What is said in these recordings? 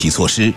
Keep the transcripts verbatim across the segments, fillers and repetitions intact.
及措施。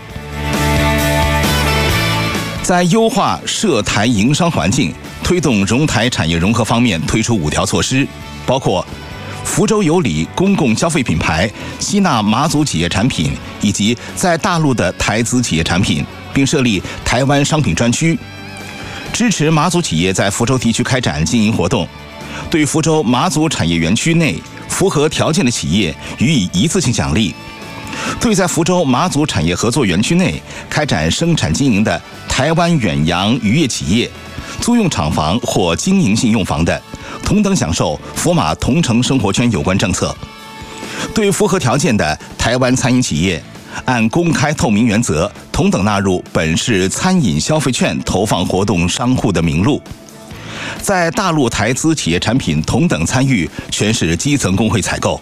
在优化涉台营商环境、推动融台产业融合方面推出五条措施，包括福州有礼公共消费品牌吸纳马祖企业产品以及在大陆的台资企业产品，并设立台湾商品专区，支持马祖企业在福州地区开展经营活动，对福州马祖产业园区内符合条件的企业予以一次性奖励，对在福州马祖产业合作园区内开展生产经营的台湾远洋渔业企业，租用厂房或经营性用房的，同等享受福马同城生活圈有关政策。对符合条件的台湾餐饮企业，按公开透明原则，同等纳入本市餐饮消费券投放活动商户的名录。在大陆台资企业产品同等参与全市基层工会采购。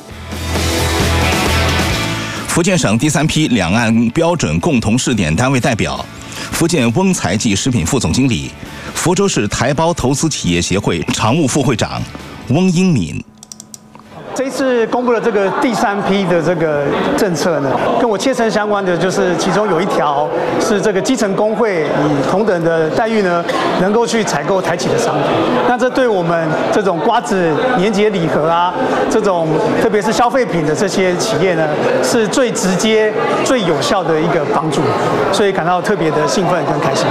福建省第三批两岸标准共同试点单位代表，福建翁财记食品副总经理，福州市台胞投资企业协会常务副会长翁英敏。 这一次公布了这个第三批的这个政策呢，跟我切身相关的就是其中有一条是这个基层工会以同等的待遇呢，能够去采购台企的商品。那这对我们这种瓜子、年节礼盒啊，这种特别是消费品的这些企业呢，是最直接、最有效的一个帮助，所以感到特别的兴奋跟开心。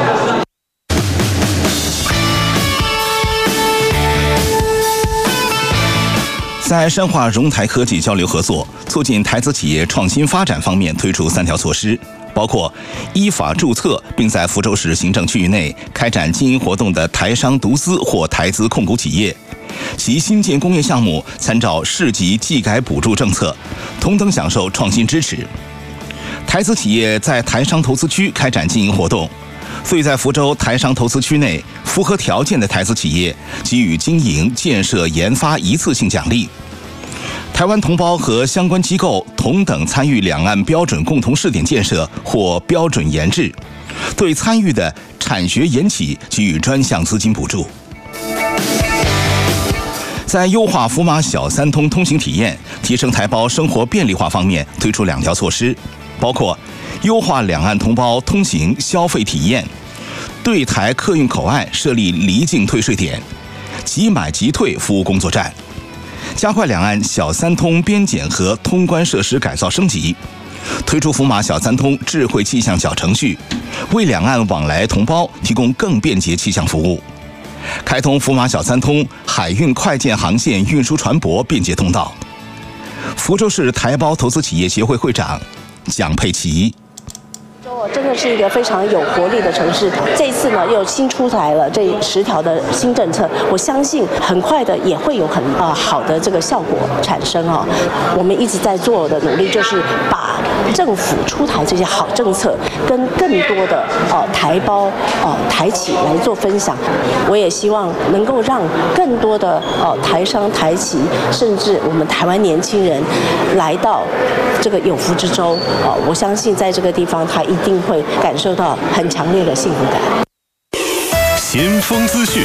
在深化融台科技交流合作、促进台资企业创新发展方面推出三条措施，包括依法注册并在福州市行政区域内开展经营活动的台商独资或台资控股企业，其新建工业项目参照市级技改补助政策，同等享受创新支持。台资企业在台商投资区开展经营活动，对在福州台商投资区内符合条件的台资企业给予经营、建设、研发一次性奖励。台湾同胞和相关机构同等参与两岸标准共同试点建设或标准研制，对参与的产学研企给予专项资金补助。在优化福马小三通通行体验、提升台胞生活便利化方面推出两条措施，包括优化两岸同胞通行消费体验，对台客运口岸设立离境退税点、即买即退服务工作站，加快两岸小三通边检和通关设施改造升级，推出福马小三通智慧气象小程序，为两岸往来同胞提供更便捷气象服务，开通福马小三通海运快件航线运输船舶便捷通道。福州市台胞投资企业协会会长蒋佩琪。 真的是一个非常有活力的城市。这一次呢，又新出台了这十条的新政策，我相信很快的也会有很啊、呃、好的这个效果产生哦。我们一直在做的努力，就是把政府出台这些好政策，跟更多的呃台胞呃台企来做分享。我也希望能够让更多的呃台商台企，甚至我们台湾年轻人来到这个有福之州呃，我相信在这个地方，他一定会感受到很强烈的幸福感。 先锋资讯。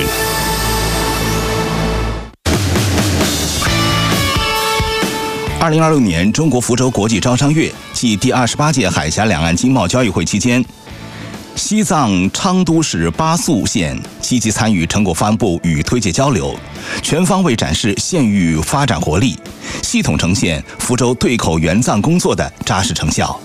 二零二六年中国福州国际招商月暨第二十八届海峡两岸经贸交易会期间，西藏昌都市巴素县积极参与成果发布与推介交流，全方位展示县域发展活力，系统呈现福州对口援藏工作的扎实成效。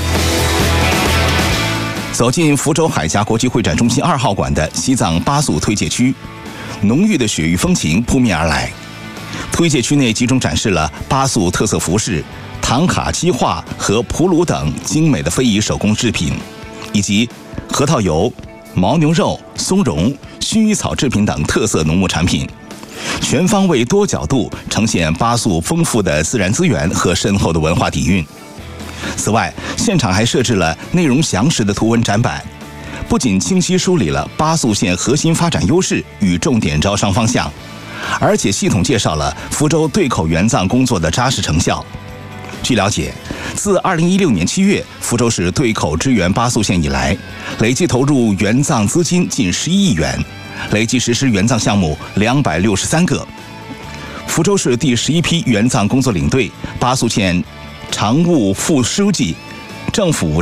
走进福州海峡国际会展中心二号馆的西藏巴素推介区，浓郁的雪域风情扑面而来。推介区内集中展示了巴素特色服饰、唐卡漆画和普鲁等精美的非遗手工制品，以及核桃油、牦牛肉、松茸、薰衣草制品等特色农牧产品，全方位多角度呈现巴素丰富的自然资源和深厚的文化底蕴。此外，现场还设置了内容详实的图文展板，不仅清晰梳理了巴素县核心发展优势与重点招商方向，而且系统介绍了福州对口援藏工作的扎实成效。据了解，自二零一六年七月福州市对口支援巴素县以来，累计投入援藏资金近十一亿元，累计实施援藏项目两百六十三个。福州市第十一批援藏工作领队巴素县常务副书记政府